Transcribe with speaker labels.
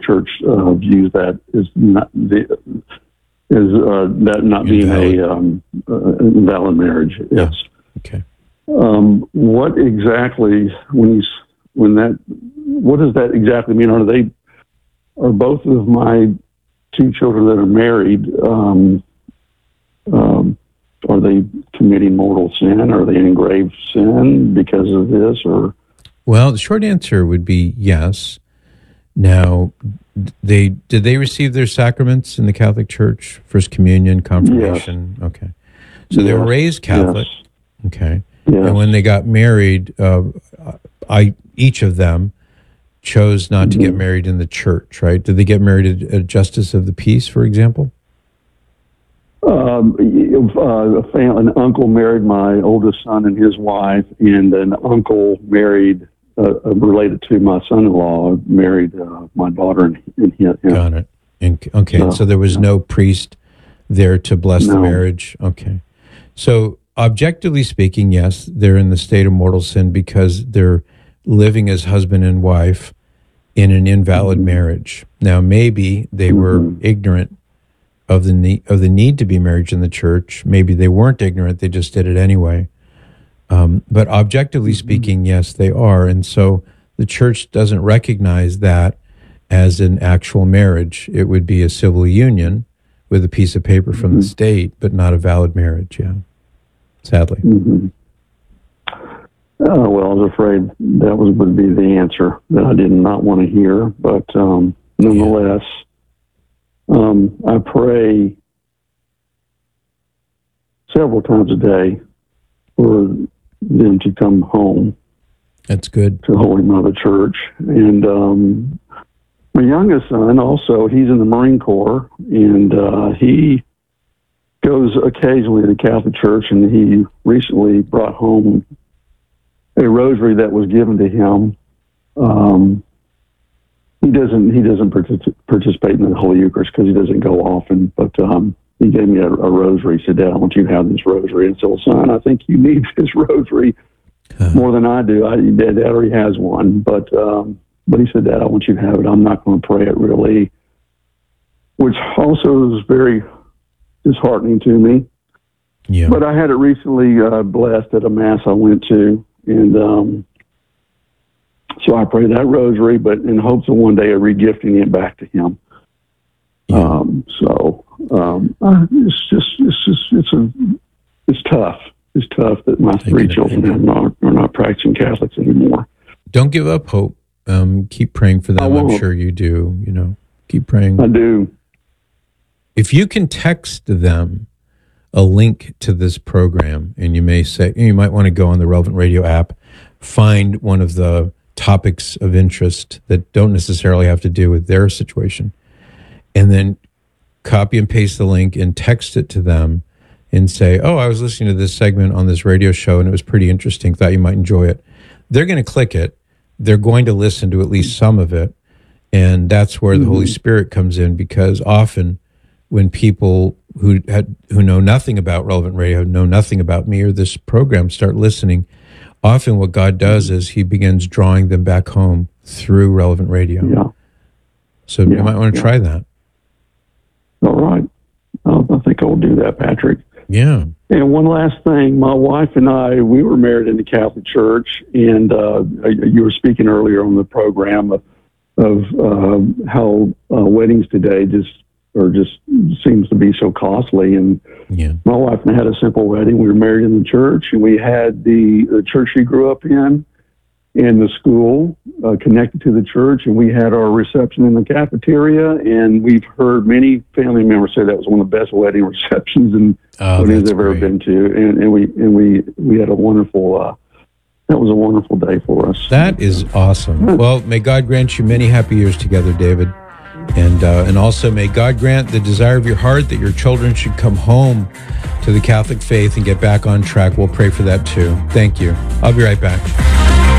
Speaker 1: Church views that as not that not being a invalid marriage. Yes.
Speaker 2: Okay.
Speaker 1: What exactly what does that exactly mean? Are both of my two children that are married? Are they committing mortal sin? Are they in grave sin because of this? Or
Speaker 2: well, the short answer would be yes. Now, did they receive their sacraments in the Catholic Church? First Communion, Confirmation? Yes. Okay. So they were raised Catholic. Yes. Okay. Yes. And when they got married, each of them chose not to get married in the church, right? Did they get married at Justice of the Peace, for example?
Speaker 1: An uncle married my oldest son and his wife, and an uncle married, related to my son-in-law, married my daughter and him.
Speaker 2: Got it. And, so there was no priest there to bless the marriage? Okay. So objectively speaking, yes, they're in the state of mortal sin because they're living as husband and wife in an invalid marriage. Now, maybe they were ignorant of the need to be married in the church. Maybe they weren't ignorant; they just did it anyway. But objectively speaking, yes, they are, and so the church doesn't recognize that as an actual marriage. It would be a civil union with a piece of paper from the state, but not a valid marriage. Yeah, sadly.
Speaker 1: Well, I was afraid that would be the answer that I did not want to hear, but nonetheless. I pray several times a day for them to come home.
Speaker 2: That's good.
Speaker 1: To Holy Mother Church. And my youngest son also, he's in the Marine Corps, and he goes occasionally to the Catholic Church, and he recently brought home a rosary that was given to him. He doesn't participate in the Holy Eucharist because he doesn't go often, but he gave me a rosary. He said, "Dad, I want you to have this rosary." And so, son, I think you need this rosary more than I do. Dad already has one, but he said, "Dad, I want you to have it. I'm not going to pray it really," which also is very disheartening to me.
Speaker 2: Yeah.
Speaker 1: But I had it recently blessed at a mass I went to, and so I pray that rosary, but in hopes of one day of regifting it back to him.
Speaker 2: Yeah.
Speaker 1: It's tough. It's tough that my three children are not practicing Catholics anymore.
Speaker 2: Don't give up hope. Keep praying for them. I'm sure you do. Keep praying.
Speaker 1: I do.
Speaker 2: If you can text them a link to this program, and you might want to go on the Relevant Radio app, find one of the topics of interest that don't necessarily have to do with their situation, and then copy and paste the link and text it to them and say, "Oh, I was listening to this segment on this radio show and it was pretty interesting. Thought you might enjoy it." They're going to click it. They're going to listen to at least some of it. And that's where the Holy Spirit comes in, because often when people who know nothing about Relevant Radio, know nothing about me or this program, start listening, often what God does is he begins drawing them back home through Relevant Radio.
Speaker 1: Yeah.
Speaker 2: So you might want to try that.
Speaker 1: All right. I think I'll do that, Patrick.
Speaker 2: Yeah.
Speaker 1: And one last thing, my wife and I, we were married in the Catholic Church, and you were speaking earlier on the program of how weddings today just seems to be so costly. And my wife and I had a simple wedding. We were married in the church, and we had the church she grew up in the school connected to the church, and we had our reception in the cafeteria. And we've heard many family members say that was one of the best wedding receptions and weddings they've ever been to. And we had a wonderful. That was a wonderful day for us.
Speaker 2: That is awesome. Well, may God grant you many happy years together, David. And also may God grant the desire of your heart that your children should come home to the Catholic faith and get back on track. We'll pray for that too. Thank you. I'll be right back.